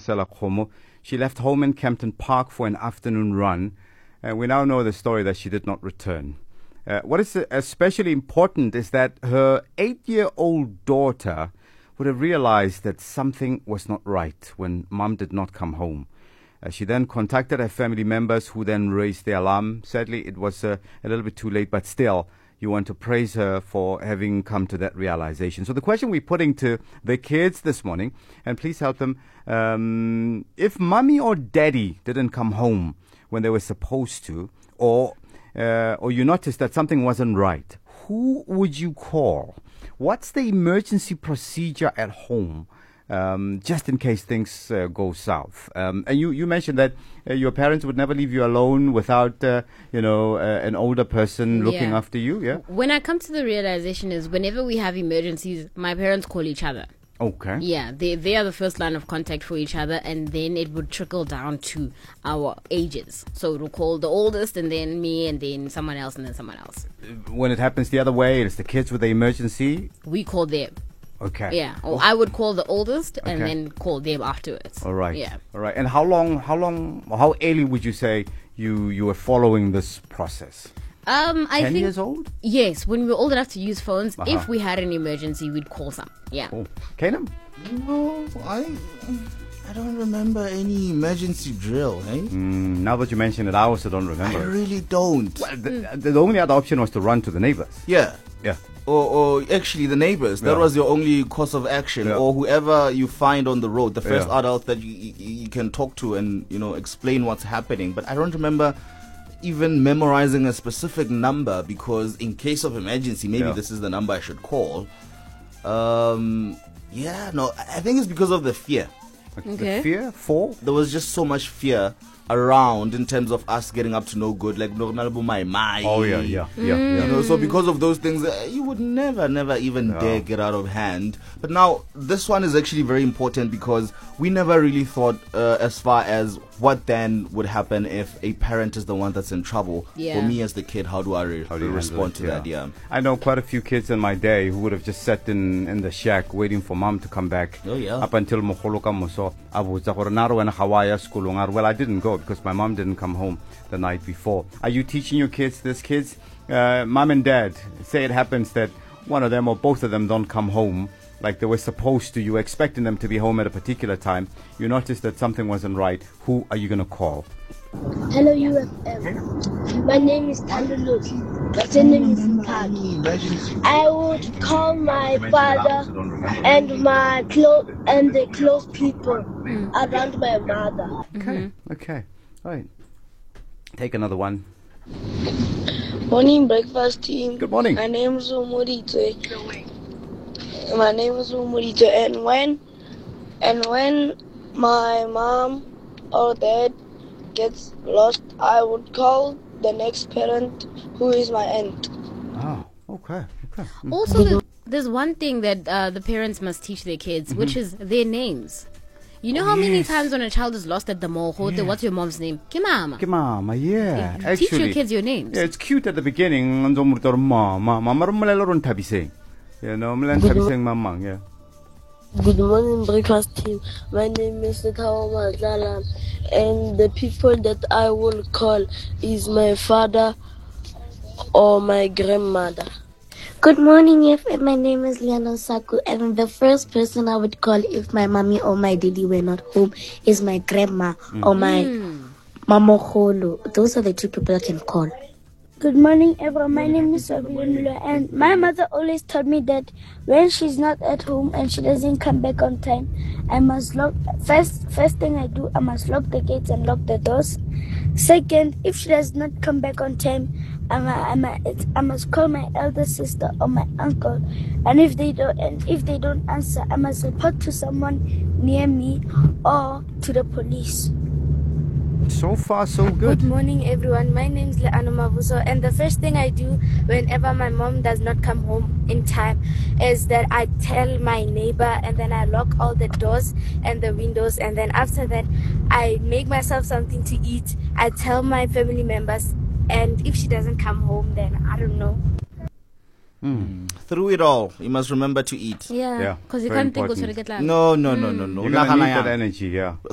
Masela Khomo. She left home in Kempton Park for an afternoon run. We now know the story that she did not return. What is especially important is that her 8-year-old daughter would have realized that something was not right when mom did not come home. She then contacted her family members, who then raised the alarm. Sadly, it was a little bit too late, but still, you want to praise her for having come to that realization. So the question we're putting to the kids this morning, and please help them, if mommy or daddy didn't come home when they were supposed to, or you noticed that something wasn't right, who would you call? What's the emergency procedure at home? Just in case things go south. And you mentioned that your parents would never leave you alone without, an older person looking after you, yeah? When I come to the realization is whenever we have emergencies, my parents call each other. Okay. Yeah, they are the first line of contact for each other, and then it would trickle down to our ages. So it will call the oldest, and then me, and then someone else, and then someone else. When it happens the other way, it's the kids with the emergency? We call them. Okay. Yeah. Or I would call the oldest and then call them afterwards. All right. Yeah. All right. And how early would you say you were following this process? I 10 think years old? Yes, when we were old enough to use phones, if we had an emergency, we'd call some. Yeah. Oh. Kainam? No, I don't remember any emergency drill, eh? Now that you mention it, I also don't remember. I really don't. Well, the only other option was to run to the neighbors. Yeah. Yeah. Or actually the neighbors. That was your only course of action. Yeah. Or whoever you find on the road, the first adult that you can talk to and, explain what's happening. But I don't remember even memorizing a specific number, because in case of emergency, maybe this is the number I should call. I think it's because of the fear. Okay. The fear for? There was just so much fear around in terms of us getting up to no good, like Oh yeah. So because of those things, you would never even dare get out of hand. But now this one is actually very important, because we never really thought as far as what then would happen if a parent is the one that's in trouble. Yeah. For me as the kid, how do I respond to that? Yeah, I know quite a few kids in my day who would have just sat in the shack waiting for mom to come back. Oh yeah. Up until well, I didn't go because my mom didn't come home the night before. Are you teaching your kids this, kids? Mom and dad, say it happens that one of them or both of them don't come home like they were supposed to. You were expecting them to be home at a particular time. You noticed that something wasn't right. Who are you going to call? Hello, UFM. My name is Tandalus. My name is Mpagi. I would call my father and the close people around my mother. Okay. All right. Take another one. Morning breakfast team. Good morning. My name is Umurite. And when my mom or dad gets lost, I would call the next parent, who is my aunt. Oh, okay. Also, there's one thing that the parents must teach their kids, which is their names. You know how many times when a child is lost at the mall, what's your mom's name? Kimama. Kimama, yeah. Teach your kids your names. Yeah, it's cute at the beginning. Yeah. Good morning, breakfast team. My name is Netawa Madlala, and the people that I will call is my father or my grandmother. Good morning, my name is Liana Saku, and the first person I would call if my mommy or my daddy were not home is my grandma or my mama Kholo. Those are the two people I can call. Good morning, everyone. My name is Sabina, and my mother always told me that when she's not at home and she doesn't come back on time, I must lock. First thing I do, I must lock the gates and lock the doors. Second, if she does not come back on time, I must call my elder sister or my uncle, and if they don't answer, I must report to someone near me or to the police. So far, so good. Good morning, everyone. My name is Leano Mavuso, and the first thing I do whenever my mom does not come home in time is that I tell my neighbor, and then I lock all the doors and the windows, and then after that, I make myself something to eat. I tell my family members, and if she doesn't come home, then I don't know. Through it all, you must remember to eat. Yeah, because you can't think of No. You're gonna need that energy, yeah.